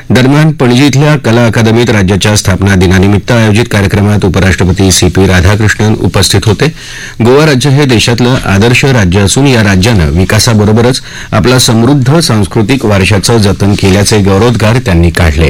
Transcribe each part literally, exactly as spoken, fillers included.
दरम्यान पणजी इथल्या कला अकादमीत राज्याच्या स्थापना दिनानिमित्त आयोजित कार्यक्रमात उपराष्ट्रपती सी पी राधाकृष्णन उपस्थित होते. गोवा राज्य हे देशातलं आदर्श राज्य असून या राज्यानं विकासाबरोबरच आपला समृद्ध सांस्कृतिक वारशाचं जतन केल्याचे गौरवोद्गार त्यांनी काढले.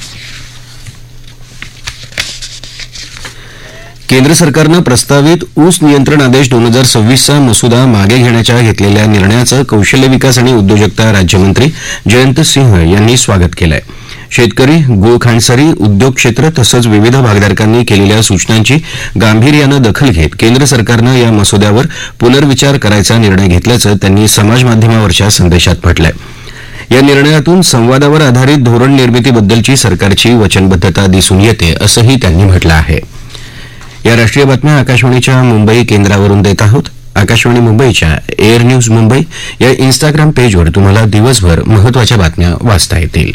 केंद्र सरकारनं प्रस्तावित ऊस नियंत्रण आदेश दोन हजार सव्वीसचा मसुदा मागे घेण्याच्या घेतलेल्या निर्णयाचं कौशल्य विकास आणि उद्योजकता राज्यमंत्री जयंत सिंह यांनी स्वागत केलं आहे. शेतकरी, गूळ खांडसारी, उद्योग क्षेत्र तसंच विविध भागधारकांनी केलेल्या सूचनांची गांभीर्यानं दखल घेत केंद्र सरकारनं या मसुद्यावर पुनर्विचार करायचा निर्णय घेतल्याचं त्यांनी समाजमाध्यमावरच्या संदेशात म्हटलं आहे. या निर्णयातून संवादावर आधारित धोरण निर्मितीबद्दलची सरकारची वचनबद्धता दिसून येते असंही त्यांनी म्हटलं आहे. या राष्ट्रीय बातम्या आकाशवाणीच्या मुंबई केंद्रावरून देत आहोत. आकाशवाणी मुंबईच्या एअर न्यूज मुंबई या इन्स्टाग्राम पेजवर तुम्हाला दिवसभर महत्त्वाच्या बातम्या वाचता येतील.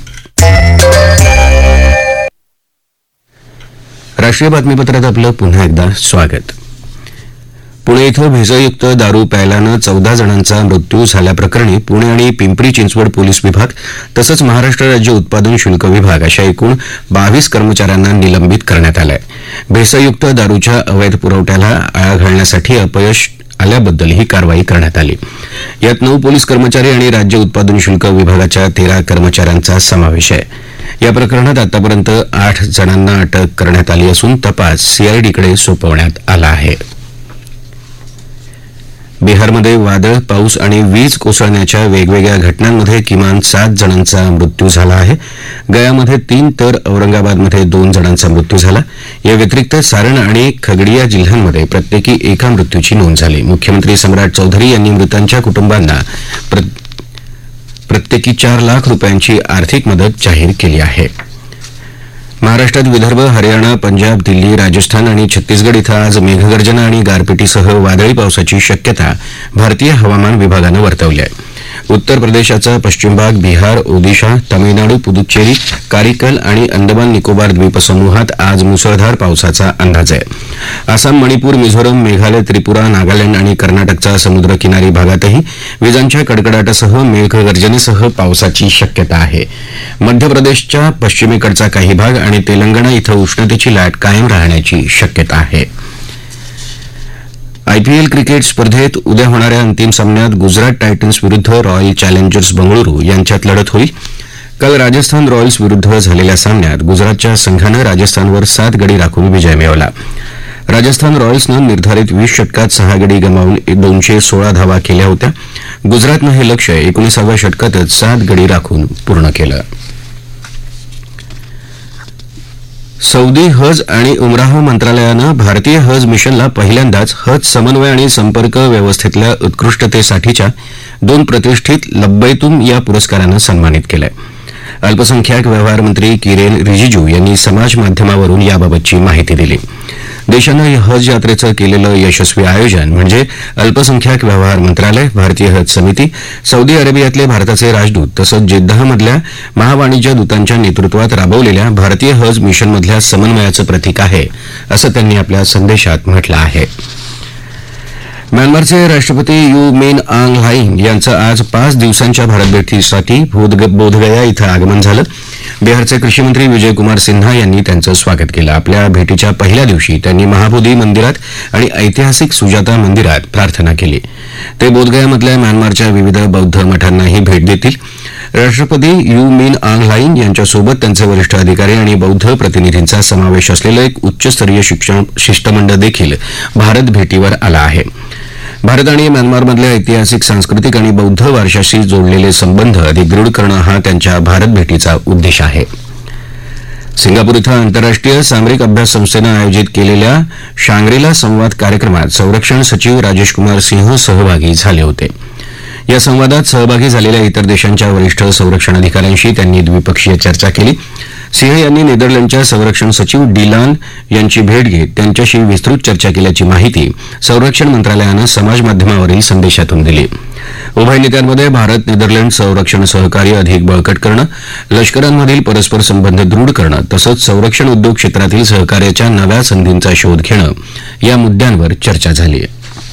राष्ट्रीय बातमीपत्रात आपलं पुन्हा एकदा स्वागत. पुणे इथं भेसळयुक्त दारू प्यायल्यानं चौदा जणांचा मृत्यू झाल्याप्रकरणी पुणे आणि पिंपरी चिंचवड पोलीस विभाग तसंच महाराष्ट्र राज्य उत्पादन शुल्क विभाग अशा एकूण बावीस कर्मचाऱ्यांना निलंबित करण्यात आलं आहे. भेसळयुक्त दारूच्या अवैध पुरवठ्याला आळा घालण्यासाठी अपयश आल्याबद्दल ही कारवाई करण्यात आली. यात नऊ पोलीस कर्मचारी आणि राज्य उत्पादन शुल्क विभागाच्या तेरा कर्मचाऱ्यांचा समावेश आहे. या प्रकरणात आतापर्यंत आठ जणांना अटक करण्यात आली असून तपास सीआयडीकडे सोपवण्यात आला आहे. बिहारमध्ये वादळ, पाऊस आणि वीज कोसळण्याच्या वेगवेगळ्या घटनांमध्ये किमान सात जणांचा मृत्यू झाला आहे. गयामध्ये तीन तर औरंगाबादमध्ये दोन जणांचा मृत्यू झाला. या व्यतिरिक्त सारण आणि खगडिया जिल्ह्यांमध्ये प्रत्येकी एका मृत्यूची नोंद झाली. मुख्यमंत्री सम्राट चौधरी यांनी मृतांच्या कुटुंबांना प्रत्येकी चार लाख रुपयांची आर्थिक मदत जाहीर केली आहे. महाराष्ट्रात विदर्भ, हरियाणा, पंजाब, दिल्ली, राजस्थान आणि छत्तीसगड इथं आज मेघगर्जना आणि गारपिटीसह वादळी पावसाची शक्यता भारतीय हवामान विभागानं वर्तवली आहे. उत्तर प्रदेशाचा पश्चिम भाग, बिहार, ओदिशा, तामिळनाडू, पुदुच्चेरी, कारिकल आणि अंदमान निकोबार द्वीपसमूहात आज मुसळधार पावसाचा अंदाज आहे. आसाम, मणिपूर, मिझोरम, मेघालय, त्रिपुरा, नागालँड आणि कर्नाटकचा समुद्रकिनारी भागातही विजांच्या कडकडाटासह मेघगर्जनेसह पावसाची शक्यता आहे. मध्य प्रदेशच्या पश्चिमेकडचा काही भाग आणि तेलंगणा इथं उष्णतेची लाट कायम राहण्याची शक्यता आहे. आयपीएल क्रिकेट स्पर्धेत उद्या होणाऱ्या अंतिम सामन्यात गुजरात टायटन्स विरुद्ध रॉयल चॅलेंजर्स बंगळुरू यांच्यात लढत होईल. काल राजस्थान रॉयल्स विरुद्ध झालेल्या सामन्यात गुजरातच्या संघानं राजस्थानवर सात गडी राखून विजय मिळवला. राजस्थान रॉयल्सनं निर्धारित वीस षटकात सहा गडी गमावून दोनशे सोळा धावा केल्या होत्या. गुजरातनं हे लक्ष्य एकोणीसाव्या षटकातच सात गडी राखून पूर्ण केलं. सौदी हज आणि उमराह मंत्रालयानं भारतीय हज मिशनला पहिल्यांदाच हज समन्वय आणि संपर्क व्यवस्थेतल्या उत्कृष्टतेसाठीच्या दोन प्रतिष्ठित लब्बैतुम या पुरस्कारानं सन्मानित केलं आहे. अल्पसंख्याक व्यवहार मंत्री किरेन रिजिजू यांनी समाज माध्यमावरून याबाबतची माहिती दिली. देशानं हज यात्रेचं केलेलं यशस्वी आयोजन म्हणजे अल्पसंख्याक व्यवहार मंत्रालय, भारतीय हज समिती, सौदी अरेबियातले भारताचे राजदूत तसंच जेद्दाहमधल्या महावाणिज्य दूतांच्या नेतृत्वात राबवलेल्या भारतीय हज मिशनमधल्या समन्वयाचं प्रतीक आहे असं त्यांनी आपल्या संदेशात म्हटलं आहे. म्यानमारचे राष्ट्रपती यू मिन आंग ह्लाईंग यांचं आज पाच दिवसांच्या भारत भेटीसाठी बोधगया इथं आगमन झालं. बिहारचे कृषीमंत्री विजयकुमार सिन्हा यांनी त्यांचं स्वागत केलं. आपल्या भेटीच्या पहिल्या दिवशी त्यांनी महाबोधी मंदिरात आणि ऐतिहासिक सुजाता मंदिरात प्रार्थना केली. ते बोधगयामधल्या म्यानमारच्या विविध बौद्ध मठांनाही भेट देतील. राष्ट्रपती यू मिन आंग ह्लाईंग यांच्यासोबत त्यांचे वरिष्ठ अधिकारी आणि बौद्ध प्रतिनिधींचा समावेश असलेलं एक उच्चस्तरीय शिष्टमंडळ देखील भारत भेटीवर आला आहे. भारत आणि म्यानमारमधले ऐतिहासिक, सांस्कृतिक आणि बौद्ध वारशाशी जोडलेले संबंध अधिक दृढ करणं हा त्यांच्या भारत भेटीचा उद्देश आहे. सिंगापूर इथं आंतरराष्ट्रीय सामरिक अभ्यास संस्थेनं आयोजित केलेल्या शांग्रीला संवाद कार्यक्रमात संरक्षण सचिव राजेश कुमार सिंह सहभागी झाले होते. या संवादात सहभागी झालेल्या इतर देशांच्या वरिष्ठ संरक्षण अधिकाऱ्यांशी त्यांनी द्विपक्षीय चर्चा केली. सिंह यांनी नेदरलँडच्या संरक्षण सचिव डिलान यांची भेट घेत त्यांच्याशी विस्तृत चर्चा केल्याची माहिती संरक्षण मंत्रालयानं समाजमाध्यमावरील संदेशातून दिली. उभय नेत्यांमध्ये भारत नेदरलँड संरक्षण सहकार्य अधिक बळकट करणं, लष्करांमधील परस्पर संबंध दृढ करणं तसंच संरक्षण उद्योग क्षेत्रातील सहकार्याच्या नव्या संधींचा शोध घेणं या मुद्द्यांवर चर्चा झाली.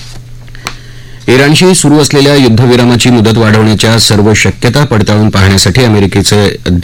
इराणशी सुरू असलेल्या युद्धविरामाची मुदत वाढवण्याच्या सर्व शक्यता पडताळून पाहण्यासाठी अमेरिकेचे